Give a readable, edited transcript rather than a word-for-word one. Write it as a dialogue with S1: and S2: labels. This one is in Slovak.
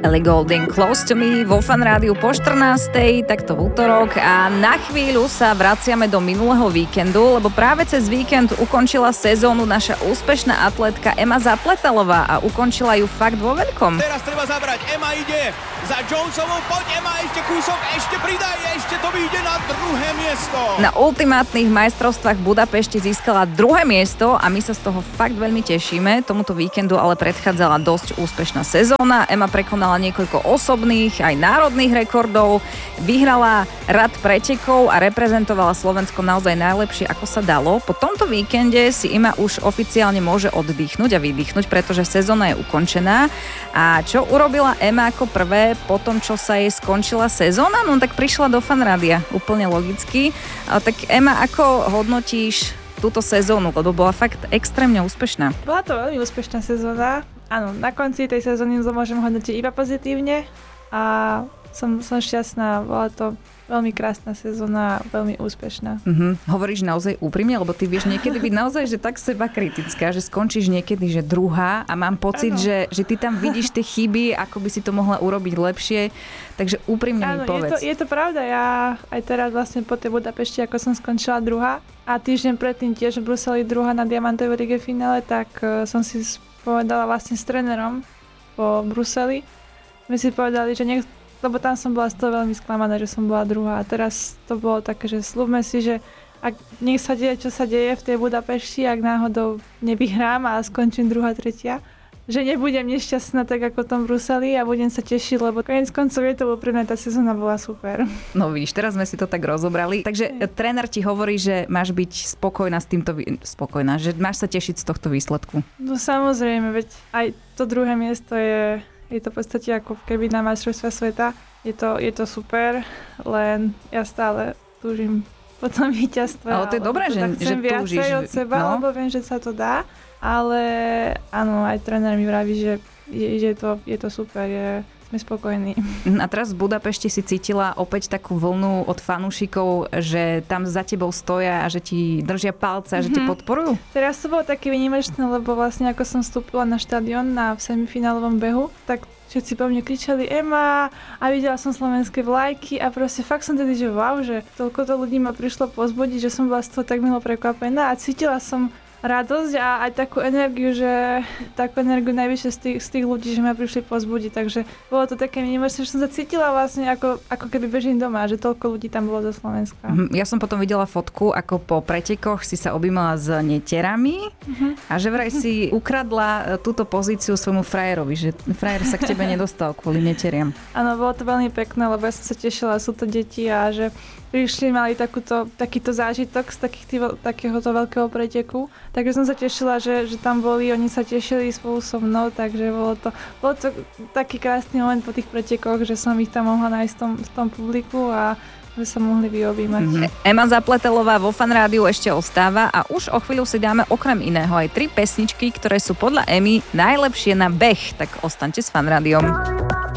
S1: Ellie Goulding, Close to Me vo Fan Rádiu po 14:00, takto v útorok a na chvíľu sa vraciame do minulého víkendu, lebo práve cez víkend ukončila sezónu naša úspešná atlétka Ema Zapletalová a ukončila ju fakt vo veľkom.
S2: Teraz treba zabrať, Ema ide za Jonesovou, poď Ema, ešte kúsok, ešte pridaj, ešte to vyjde na druhé miesto.
S1: Na ultimátnych majstrovstvách v Budapešti získala druhé miesto a my sa z toho fakt veľmi tešíme. Tomuto víkendu ale predchádzala dosť úspešná sezóna. Ema prekonala niekoľko osobných aj národných rekordov, vyhrala rad pretekov a reprezentovala Slovensko naozaj najlepšie, ako sa dalo. Po tomto víkende si Ema už oficiálne môže oddychnúť a vydýchnuť, pretože sezóna je ukončená. A čo urobila Ema ako prvé po tom, čo sa jej skončila sezóna? No tak prišla do Fan Rádia, úplne logicky. Tak Ema, ako hodnotíš túto sezónu, lebo bola fakt extrémne úspešná?
S3: Bola to veľmi úspešná sezóna. Áno, na konci tej sezóny to môžem hodnotiť iba pozitívne a som šťastná. Bola to veľmi krásna sezóna, veľmi úspešná.
S1: Hovoríš naozaj úprimne, lebo ty vieš niekedy byť naozaj že tak seba kritická, že skončíš niekedy, že druhá a mám pocit, že ty tam vidíš tie chyby, ako by si to mohla urobiť lepšie. Takže úprimne mi povedz.
S3: Je to pravda. Ja aj teraz vlastne po tej Budapešti, ako som skončila druhá a týždeň predtým tiež v Bruseli druhá na Diamantovej lige finále, tak som si povedala vlastne s trénerom po Bruseli. My si povedali, že lebo tam som bola z toho veľmi sklamaná, že som bola druhá. A teraz to bolo také, že sľubme si, že ak nech sa deje, čo sa deje v tej Budapešti, ak náhodou nevyhrám a skončím druhá, tretia, že nebudem nešťastná tak ako v tom Bruseli a budem sa tešiť, lebo koniec koncov je to úprimné, tá sezóna bola super.
S1: No vidíš, teraz sme si to tak rozobrali. Takže tréner ti hovorí, že máš byť spokojná s týmto, spokojná, že máš sa tešiť z tohto výsledku.
S3: No samozrejme, veď aj to druhé miesto je to v podstate ako keby na majstrovstvá sveta. Je to super, len ja stále túžim po tom víťazstve.
S1: Ale to je dobré, že
S3: chcem
S1: túžiš.
S3: Viacej od seba, no? Lebo viem, že sa to dá. Ale áno, aj tréner mi vraví, že je to super, sme spokojní.
S1: A teraz v Budapešti si cítila opäť takú vlnu od fanúšikov, že tam za tebou stoja a že ti držia palce a že ťa podporujú?
S3: Teraz to bolo také výnimočné, lebo vlastne ako som vstúpila na štadión v semifinálovom behu, tak všetci po mne kričali Ema a videla som slovenské vlajky a proste fakt som tedy, že wow, že toľko to ľudí ma prišlo pozbudiť, že som bola z toho tak milo prekvapená a cítila som radosť a aj takú energiu najvyššie z tých ľudí, že ma prišli pozbudiť, takže bolo to také minimálne, že som sa cítila vlastne ako keby bežím doma, že toľko ľudí tam bolo zo Slovenska.
S1: Ja som potom videla fotku, ako po pretekoch si sa objímala s netierami a že vraj si ukradla túto pozíciu svojmu frajerovi, že frajer sa k tebe nedostal kvôli netieriam.
S3: Áno, bolo to veľmi pekné, lebo ja som sa tešila, sú to deti a že prišli, mali takýto zážitok z takéhoto veľkého preteku. Takže som sa tešila, že tam boli, oni sa tešili spolu so mnou, takže bolo to taký krásny moment po tých pretekoch, že som ich tam mohla nájsť v tom publiku a že sa mohli vyobímať.
S1: Ema Zapletalová vo Fan Rádiu ešte ostáva a už o chvíľu si dáme okrem iného aj 3 pesničky, ktoré sú podľa Emy najlepšie na beh, tak ostaňte s Fan Rádiom.